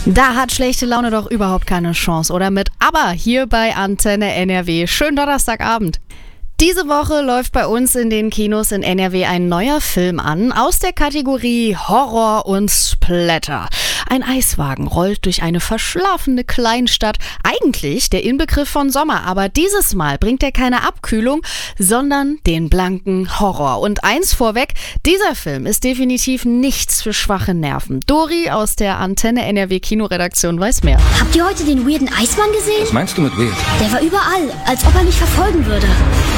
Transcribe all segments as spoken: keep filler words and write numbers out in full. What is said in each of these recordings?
Da hat schlechte Laune doch überhaupt keine Chance, oder? Mit Aber hier bei Antenne N R W. Schönen Donnerstagabend. Diese Woche läuft bei uns in den Kinos in N R W ein neuer Film an, aus der Kategorie Horror und Splatter. Ein Eiswagen rollt durch eine verschlafene Kleinstadt, eigentlich der Inbegriff von Sommer, aber dieses Mal bringt er keine Abkühlung, sondern den blanken Horror. Und eins vorweg, dieser Film ist definitiv nichts für schwache Nerven. Dori aus der Antenne N R W Kinoredaktion weiß mehr. Habt ihr heute den weirden Eismann gesehen? Was meinst du mit weird? Der war überall, als ob er mich verfolgen würde.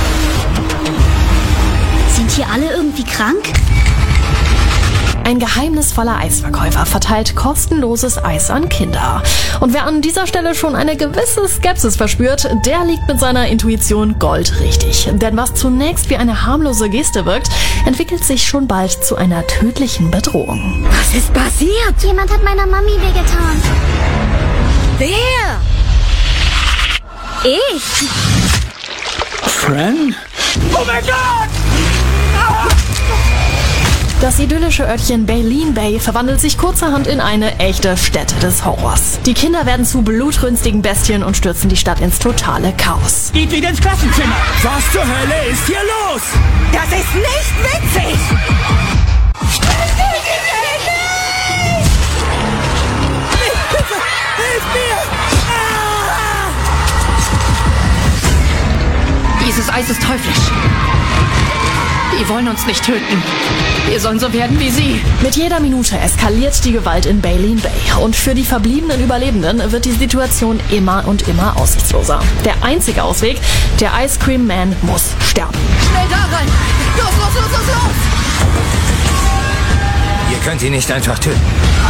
Sind hier alle irgendwie krank? Ein geheimnisvoller Eisverkäufer verteilt kostenloses Eis an Kinder. Und wer an dieser Stelle schon eine gewisse Skepsis verspürt, der liegt mit seiner Intuition goldrichtig. Denn was zunächst wie eine harmlose Geste wirkt, entwickelt sich schon bald zu einer tödlichen Bedrohung. Was ist passiert? Jemand hat meiner Mami wehgetan. Wer? Ich. Fran? Oh mein Gott! Das idyllische Örtchen Baleen Bay verwandelt sich kurzerhand in eine echte Stätte des Horrors. Die Kinder werden zu blutrünstigen Bestien und stürzen die Stadt ins totale Chaos. Geht wieder ins Klassenzimmer! Was zur Hölle ist hier los? Das ist nicht witzig! Hilf mir! Ah! Dieses Eis ist teuflisch. Die wollen uns nicht töten. Wir sollen so werden wie sie. Mit jeder Minute eskaliert die Gewalt in Baleen Bay. Und für die verbliebenen Überlebenden wird die Situation immer und immer aussichtsloser. Der einzige Ausweg, der Ice Cream Man muss sterben. Schnell da rein! Los, los, los, los, los! Ihr könnt ihn nicht einfach töten.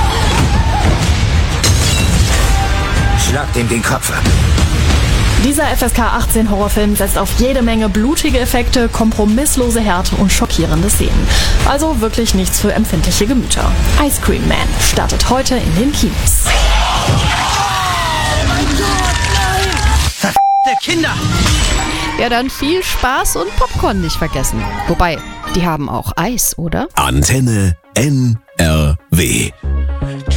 Schlagt ihm den Kopf ab. Dieser F S K achtzehn Horrorfilm setzt auf jede Menge blutige Effekte, kompromisslose Härte und schockierende Szenen. Also wirklich nichts für empfindliche Gemüter. Ice Cream Man startet heute in den Kinos. Oh mein Gott, nein! Verdammte Kinder! Ja, dann viel Spaß und Popcorn nicht vergessen. Wobei, die haben auch Eis, oder? Antenne N R W